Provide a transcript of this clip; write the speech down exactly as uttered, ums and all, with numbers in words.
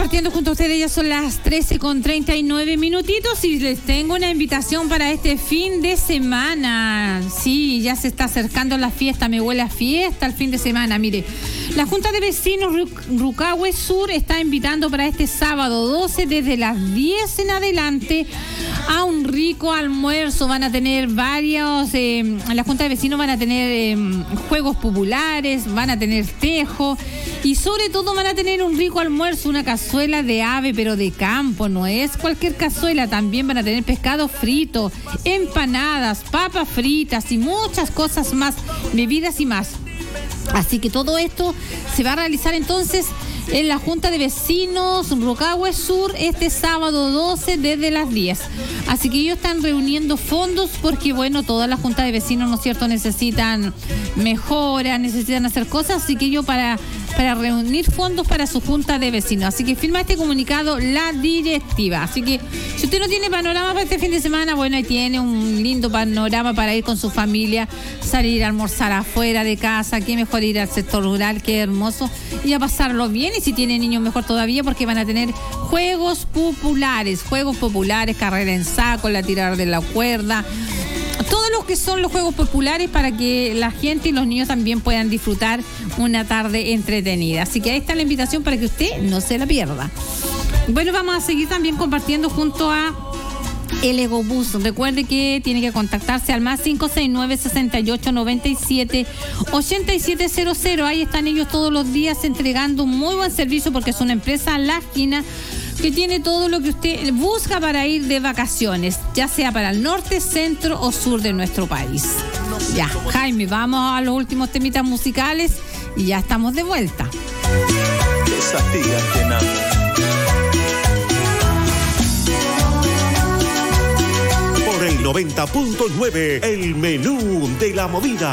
compartiendo junto a ustedes, ya son las trece con treinta y nueve minutitos y les tengo una invitación para este fin de semana. Sí, ya se está acercando la fiesta, me huele a fiesta el fin de semana. Mire, la Junta de Vecinos Rucahue Sur está invitando para este sábado doce desde las diez en adelante a un rico almuerzo. Van a tener varios, eh, la Junta de Vecinos van a tener eh, juegos populares, van a tener tejo y sobre todo van a tener un rico almuerzo, una cazuela de ave pero de campo, no es cualquier cazuela. También van a tener pescado frito, empanadas, papas fritas y muchas cosas más, bebidas y más. Así que todo esto se va a realizar entonces en la Junta de Vecinos Rucahue Sur este sábado doce desde las diez. Así que ellos están reuniendo fondos porque, bueno, todas las juntas de vecinos, ¿no es cierto?, necesitan mejoras, necesitan hacer cosas, así que ellos para, para reunir fondos para su junta de vecinos. Así que firma este comunicado la directiva. Así que si usted no tiene panorama para este fin de semana, bueno, ahí tiene un lindo panorama para ir con su familia, salir a almorzar afuera de casa, qué mejor ir al sector rural, qué hermoso, y a pasarlo bien. Y si tiene niños, mejor todavía, porque van a tener juegos populares, juegos populares, carrera en saco, la tirada de la cuerda, todo lo que son los juegos populares para que la gente y los niños también puedan disfrutar una tarde entretenida. Así que ahí está la invitación para que usted no se la pierda. Bueno, vamos a seguir también compartiendo junto a el Egobús. Recuerde que tiene que contactarse al más cinco seis nueve, seis ocho, nueve siete, ocho siete cero cero. Ahí están ellos todos los días entregando un muy buen servicio porque es una empresa La Esquina que tiene todo lo que usted busca para ir de vacaciones, ya sea para el norte, centro o sur de nuestro país. Ya, Jaime, vamos a los últimos temitas musicales y ya estamos de vuelta. Por el noventa punto nueve, el menú de la movida.